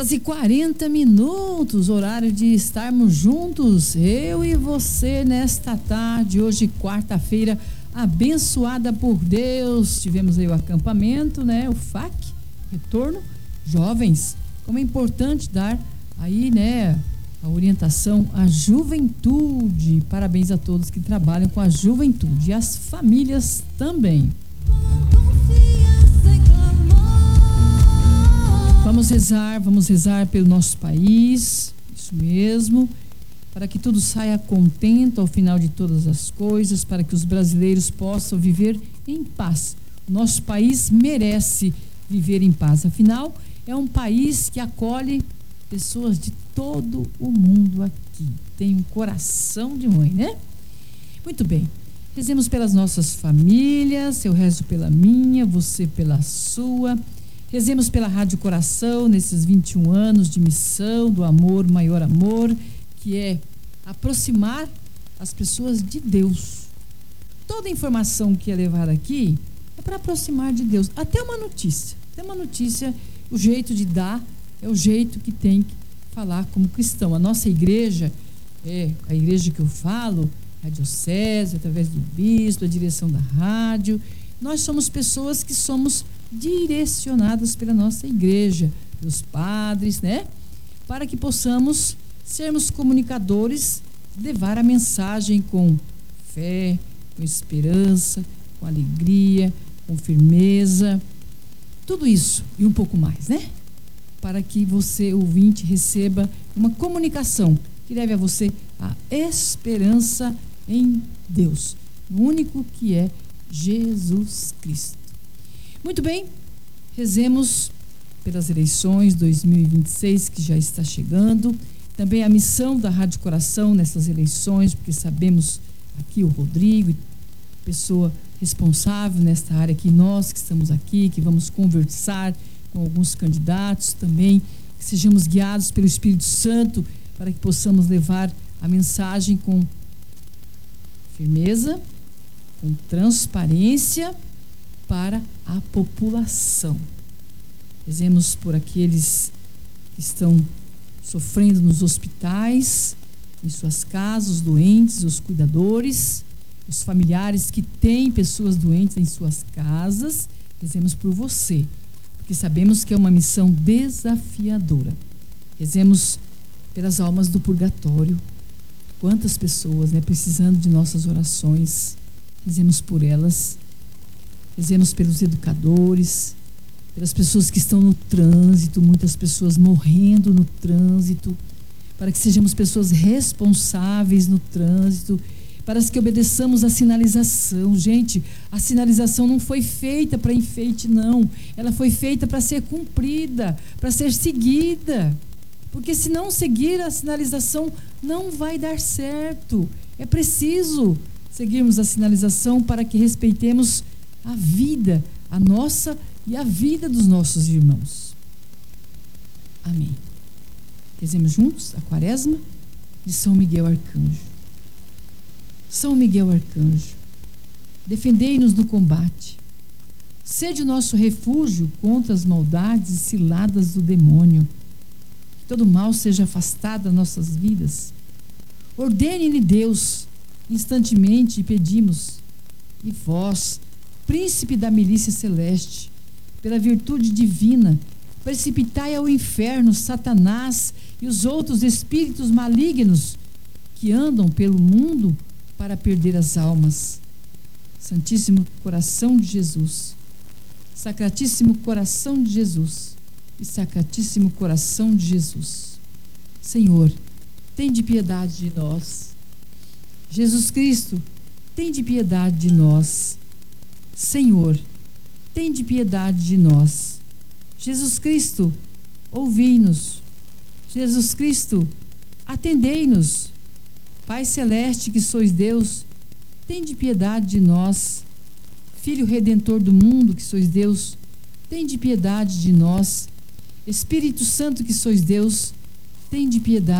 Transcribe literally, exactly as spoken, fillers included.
horas e quarenta minutos, horário de estarmos juntos, eu e você nesta tarde, hoje quarta-feira, abençoada por Deus. Tivemos aí o acampamento, né, o F A C, retorno, jovens, como é importante dar aí, né, a orientação à juventude. Parabéns a todos que trabalham com a juventude e as famílias também. Vamos rezar, vamos rezar pelo nosso país, isso mesmo, para que tudo saia contento ao final de todas as coisas, para que os brasileiros possam viver em paz. O nosso país merece viver em paz, afinal, é um país que acolhe pessoas de todo o mundo aqui. Tem um coração de mãe, né? Muito bem, rezemos pelas nossas famílias, eu rezo pela minha, você pela sua. Rezemos pela Rádio Coração, nesses vinte e um anos de missão, do amor, maior amor, que é aproximar as pessoas de Deus. Toda informação que é levada aqui é para aproximar de Deus. Até uma notícia. Até uma notícia, o jeito de dar é o jeito que tem que falar como cristão. A nossa igreja, é a igreja que eu falo, a diocese, através do bispo, a direção da rádio, nós somos pessoas que somos direcionadas pela nossa igreja, pelos padres, né? Para que possamos sermos comunicadores, levar a mensagem com fé, com esperança, com alegria, com firmeza, tudo isso e um pouco mais, né? Para que você, ouvinte, receba uma comunicação que leve a você a esperança em Deus, o único que é Jesus Cristo. Muito bem, rezemos pelas eleições dois mil e vinte e seis que já está chegando, também a missão da Rádio Coração nessas eleições, porque sabemos aqui o Rodrigo, pessoa responsável nesta área aqui, nós que estamos aqui, que vamos conversar com alguns candidatos também, que sejamos guiados pelo Espírito Santo para que possamos levar a mensagem com firmeza, com transparência para a população. Rezemos por aqueles que estão sofrendo nos hospitais, em suas casas, os doentes, os cuidadores, os familiares que têm pessoas doentes em suas casas. Rezemos por você, porque sabemos que é uma missão desafiadora. Rezemos pelas almas do purgatório. Quantas pessoas, né, precisando de nossas orações. Rezemos por elas. Rezemos pelos educadores, pelas pessoas que estão no trânsito, muitas pessoas morrendo no trânsito, para que sejamos pessoas responsáveis no trânsito, para que obedeçamos a sinalização. Gente, a sinalização não foi feita para enfeite, não. Ela foi feita para ser cumprida, para ser seguida. Porque se não seguir a sinalização, não vai dar certo. É preciso seguirmos a sinalização para que respeitemos a vida, a nossa e a vida dos nossos irmãos. Amém. Rezemos juntos a quaresma de São Miguel Arcanjo. São Miguel Arcanjo, defendei-nos no combate. Sede o nosso refúgio contra as maldades e ciladas do demônio. Que todo mal seja afastado das nossas vidas. Ordene-lhe Deus, instantemente pedimos, e vós, príncipe da milícia celeste, pela virtude divina, precipitai ao inferno Satanás e os outros espíritos malignos que andam pelo mundo para perder as almas. Santíssimo coração de Jesus, Sacratíssimo coração de Jesus e Sacratíssimo coração de Jesus, Senhor, tende piedade de nós. Jesus Cristo, tende piedade de nós. Senhor, tende piedade de nós. Jesus Cristo, ouvi-nos. Jesus Cristo, atendei-nos. Pai celeste que sois Deus, tende piedade de nós. Filho redentor do mundo que sois Deus, tende piedade de nós. Espírito Santo que sois Deus, tende piedade